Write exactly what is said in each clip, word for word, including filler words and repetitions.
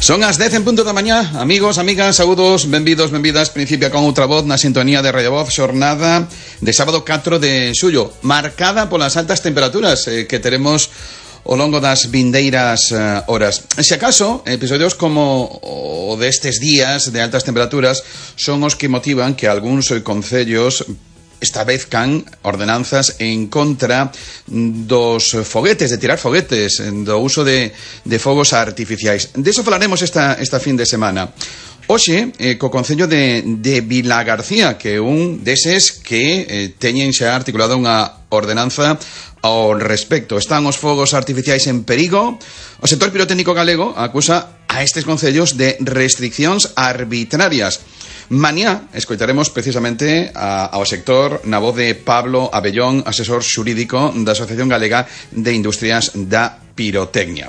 Son as dez en punto da mañá, amigos, amigas, saúdos, benvidos, benvidas. Principia con outra voz na sintonía de Radio Voz, xornada de sábado catro de xullo, marcada polas altas temperaturas eh, que teremos ao longo das vindeiras uh, horas. Se acaso, episodios como o destes días de altas temperaturas son os que motivan que algúns concellos establezcan ordenanzas en contra dos foguetes, de tirar foguetes, do uso de, de fogos artificiais. De eso falaremos esta, esta fin de semana. Hoxe, eh, co Concello de, de Vilagarcía, que é un deses que eh, teñen xa articulado unha ordenanza ao respecto. Están os fogos artificiais en perigo. O sector pirotécnico galego acusa a estes concellos de restriccións arbitrarias. Mañá escoitaremos precisamente a, ao sector na voz de Pablo Abellón, asesor xurídico da Asociación Galega de Industrias da Pirotecnia.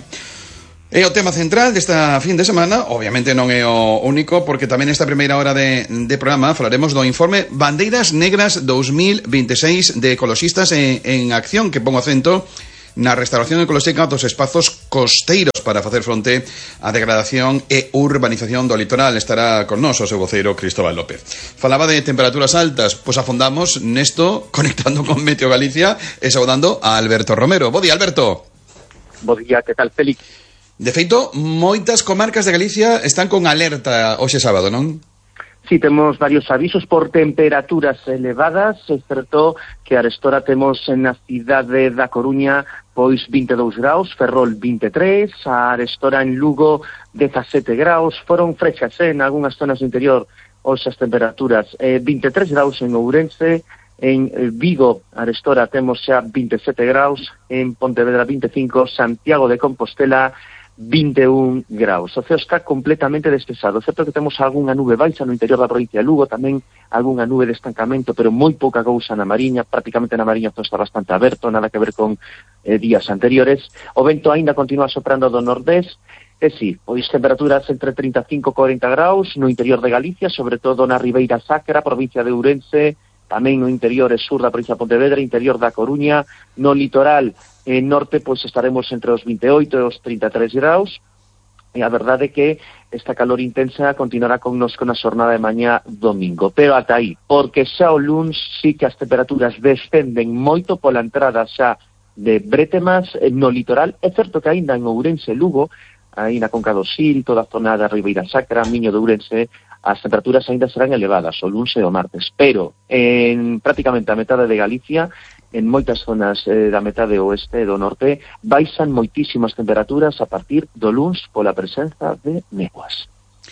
É o tema central desta fin de semana. Obviamente non é o único, porque tamén nesta primeira hora de, de programa falaremos do informe Bandeiras Negras dos mil veintiséis de Ecoloxistas en, en Acción, que pon o acento na restauración ecolóxica dos espazos costeiros para facer fronte á degradación e urbanización do litoral. Estará con nós o seu voceiro Cristóbal López. Falaba de temperaturas altas, pois afondamos nesto conectando con Meteo Galicia e saudando a Alberto Romero. Bo día, Alberto. Bo día, que tal, Félix? De feito, moitas comarcas de Galicia están con alerta hoxe sábado, non? Sí, temos varios avisos por temperaturas elevadas, excepto que arestora temos na cidade da Coruña pois vinte e dous graus, Ferrol vinte e tres, a arestora en Lugo dezasete graus, foron frexas eh, en algunhas zonas do interior hoxe as temperaturas, eh, vinte e tres graus en Ourense, en Vigo arestora temos xa vinte e sete graus, en Pontevedra vinte e cinco, Santiago de Compostela vinte e un graus. O ceo está completamente despexado. Certo que temos algunha nube baixa no interior da provincia de Lugo, tamén algunha nube de estancamento, pero moi pouca cousa na Mariña. Prácticamente na Mariña todo está bastante aberto, nada que ver con eh, días anteriores. O vento aínda continúa soprando do nordés, e si, pois temperaturas entre trinta e cinco e corenta graus no interior de Galicia, sobre todo na Ribeira Sacra, provincia de Ourense, tamén no interior e sur da provincia de Pontevedra, interior da Coruña, no litoral en norte, pois estaremos entre os vinte e oito e os trinta e tres graus, e a verdade é que esta calor intensa continuará con nos con a xornada de mañá domingo, pero ata aí, porque xa o luns sí que as temperaturas descenden moito pola entrada xa de brétemas no litoral. É certo que aínda en Ourense e Lugo, aí na Conca do Sil, toda a zona da Ribeira Sacra, Miño de Ourense, as temperaturas aínda serán elevadas o luns e o martes, pero en prácticamente a metade de Galicia, en moitas zonas eh, da metade oeste e do norte, baixan moitísimas temperaturas a partir do luns pola presenza de néboas.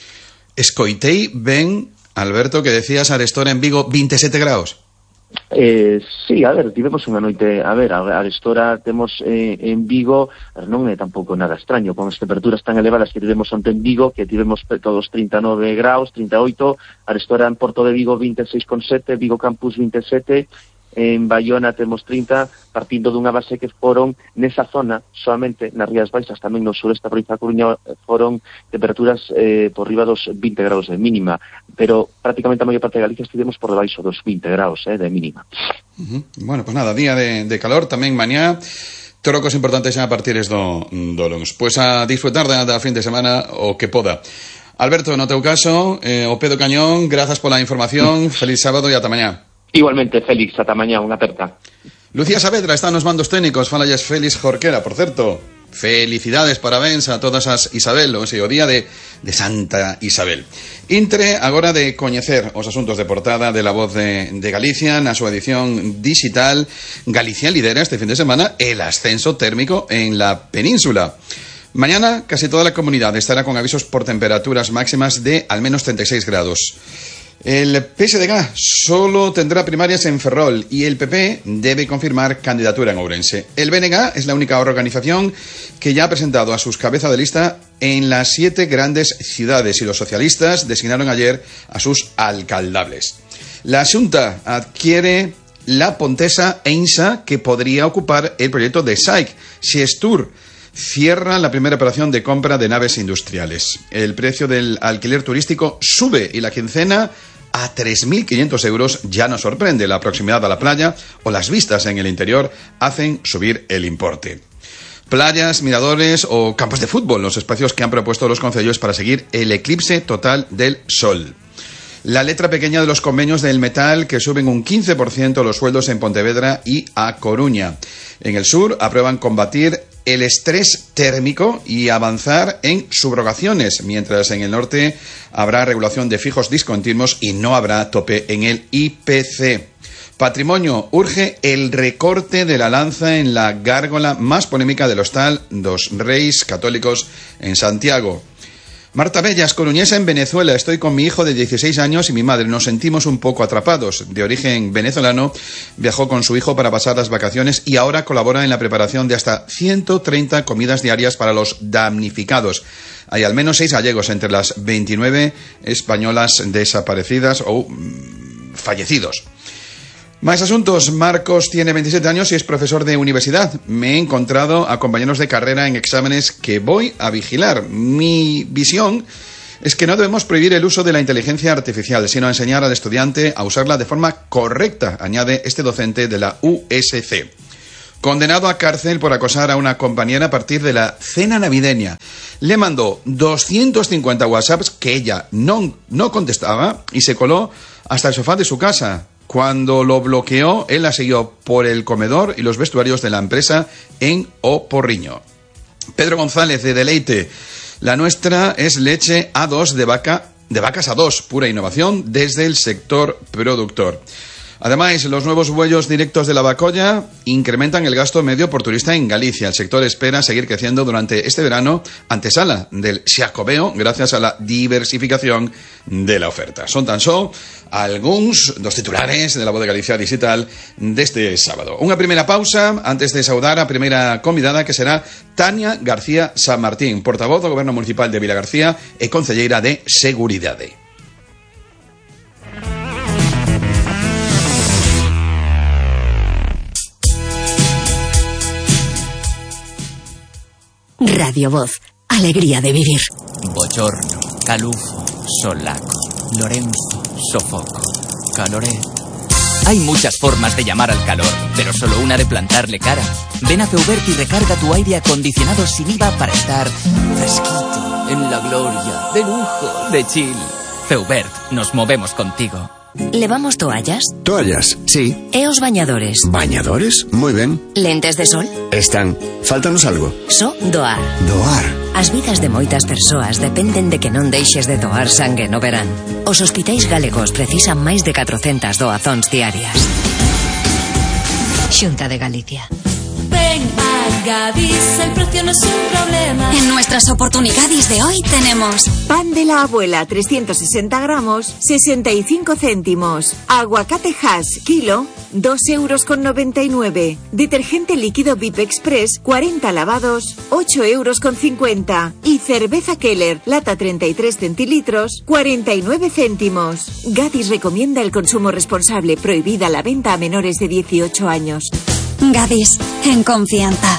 Escoitei ben, Alberto, que decías arestora en Vigo vinte e sete graus. Eh, sí, a ver, tivemos unha noite, a ver, a arestora temos eh, en Vigo, non é tampouco nada extraño, con as temperaturas tan elevadas que tivemos onte en Vigo, que tivemos todos trinta e nove graus, trinta e oito, arestora en Porto de Vigo vinte e seis con sete, Vigo Campus vinte e sete, en Baiona temos trinta, partindo dunha base que foron nesa zona, solamente nas Rías Baixas, tamén no sureste da provincia da Coruña, foron temperaturas eh, por riba dos vinte graus de mínima, pero prácticamente a maior parte de Galicia estivemos por debaixo dos vinte graus eh, de mínima. Uh-huh. Bueno, pues nada, día de, de calor tamén mañá, trocos importantes a partir do, do luns. Pois a disfrutar da, da fin de semana o que poda. Alberto, no teu caso, eh, o pedo cañón, grazas pola información, feliz sábado e ata mañá. Igualmente, Félix, ata mañá, unha aperta. Lucía Saavedra está nos mandos técnicos, falalles Félix Jorquera, por certo. Felicidades, parabéns a todas as Isabel, o sea, o día de, de Santa Isabel. Intre agora de coñecer os asuntos de portada de La Voz de, de Galicia na súa edición digital. Galicia lidera este fin de semana el ascenso térmico en la península. Mañana casi toda la comunidad estará con avisos por temperaturas máximas de al menos treinta y seis grados. El P S D G solo tendrá primarias en Ferrol y el P P debe confirmar candidatura en Ourense. El B N G es la única organización que ya ha presentado a sus cabezas de lista en las siete grandes ciudades y los socialistas designaron ayer a sus alcaldables. La Xunta adquiere la Pontesa Einsa, que podría ocupar el proyecto de S A I C. Xestur cierra la primera operación de compra de naves industriales. El precio del alquiler turístico sube y la quincena a tres mil quinientos euros ya nos sorprende. La proximidad a la playa o las vistas en el interior hacen subir el importe. Playas, miradores o campos de fútbol, los espacios que han propuesto los concellos para seguir el eclipse total del sol. La letra pequeña de los convenios del metal que suben un quince por ciento los sueldos en Pontevedra y A Coruña. En el sur aprueban combatir el estrés térmico y avanzar en subrogaciones, mientras en el norte habrá regulación de fijos discontinuos y no habrá tope en el I P C. Patrimonio urge el recorte de la lanza en la gárgola más polémica del hostal dos Reis Católicos en Santiago. Marta Bellas, coruñesa en Venezuela. Estoy con mi hijo de dieciséis años y mi madre. Nos sentimos un poco atrapados. De origen venezolano, viajó con su hijo para pasar las vacaciones y ahora colabora en la preparación de hasta ciento treinta comidas diarias para los damnificados. Hay al menos seis gallegos entre las veintinueve españolas desaparecidas o mmm, fallecidos. Más asuntos. Marcos tiene veintisiete años y es profesor de universidad. Me he encontrado a compañeros de carrera en exámenes que voy a vigilar. Mi visión es que no debemos prohibir el uso de la inteligencia artificial, sino enseñar al estudiante a usarla de forma correcta, añade este docente de la U S C. Condenado a cárcel por acosar a una compañera a partir de la cena navideña. Le mandó doscientos cincuenta WhatsApps que ella no, no contestaba y se coló hasta el sofá de su casa. Cuando lo bloqueó, él la siguió por el comedor y los vestuarios de la empresa en O Porriño. Pedro González, de Deleite. La nuestra es leche A dos de vaca, de vacas A dos, pura innovación desde el sector productor. Además, los nuevos vuelos directos de la Bacolla incrementan el gasto medio por turista en Galicia. El sector espera seguir creciendo durante este verano, antesala del Xacobeo, gracias a la diversificación de la oferta. Son tan solo algunos dos titulares de la Voz de Galicia Digital de este sábado. Una primera pausa antes de saudar a primera convidada, que será Tania García San Martín, portavoz do Goberno Municipal de Vilagarcía e concelleira de Seguridade. Radio Voz, alegría de vivir. Bochorno, calufo, solaco, Lorenzo, sofoco, caloret. Hay muchas formas de llamar al calor, pero solo una de plantarle cara. Ven a Feubert y recarga tu aire acondicionado sin I V A para estar fresquito, en la gloria, de lujo, de chill. Feubert, nos movemos contigo. ¿Levamos toallas? Toallas, sí. E os bañadores? ¿Bañadores? Muy ben. Lentes de sol? Están. Fáltanos algo. So doar. Doar. As vidas de moitas persoas dependen de que non deixes de doar sangue no verán. Os hospitais galegos precisan máis de catrocentas doazóns diarias. Xunta de Galicia. Ven a Gadis, el precio no es un problema. En nuestras oportunidades de hoy tenemos pan de la abuela trescientos sesenta gramos, sesenta y cinco céntimos. Aguacate Hass, kilo, dos euros con noventa y nueve. Detergente líquido V I P Express, cuarenta lavados, ocho euros con cincuenta. Y cerveza Keller, lata treinta y tres centilitros, cuarenta y nueve céntimos. Gadis recomienda el consumo responsable, prohibida la venta a menores de dieciocho años. Gadis, en confianza.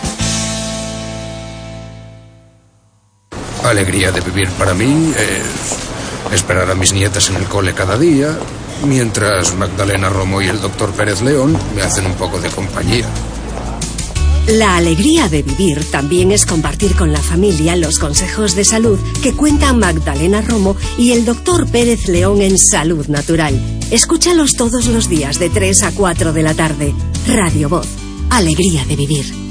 Alegría de vivir para mí es esperar a mis nietas en el cole cada día, mientras Magdalena Romo y el doctor Pérez León me hacen un poco de compañía. La alegría de vivir también es compartir con la familia los consejos de salud que cuentan Magdalena Romo y el doctor Pérez León en Salud Natural. Escúchalos todos los días de tres a cuatro de la tarde. Radio Voz, alegría de vivir.